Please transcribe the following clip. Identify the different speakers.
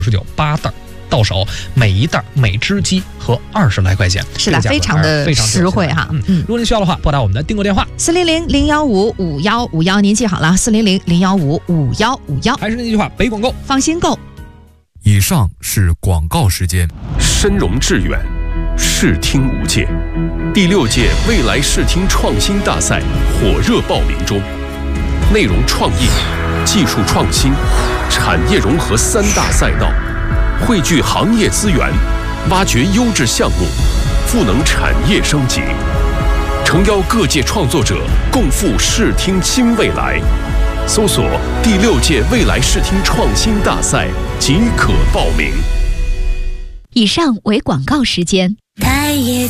Speaker 1: 8袋。到手每一袋每只鸡合20来块钱，
Speaker 2: 是的，非常的实惠哈。
Speaker 1: 如果您需要的话，拨打我们的订购电话
Speaker 2: 400-015-5151，您记好了，400-015-5151。
Speaker 1: 还是那句话，北广购
Speaker 2: 放心购。
Speaker 3: 以上是广告时间。
Speaker 4: 深融致远，视听无界。第6届未来视听创新大赛火热报名中，内容创意、技术创新、产业融合3大赛道。汇聚行业资源，挖掘优质项目，赋能产业升级，诚邀各界创作者共赴视听新未来。搜索第6届未来视听创新大赛即可报名。
Speaker 5: 以上为广告时间。